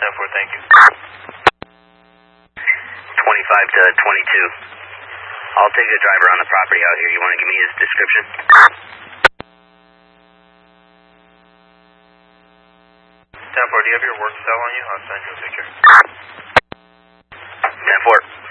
10-4, thank you. 25 to 22. I'll take the driver on the property out here. You want to give me his description? 10-4, do you have your work cell on you? I'll send you a picture. 10-4.